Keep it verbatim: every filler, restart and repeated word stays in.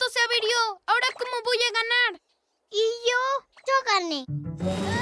se averió. ¿Ahora cómo voy a ganar? ¿Y yo? Yo gané.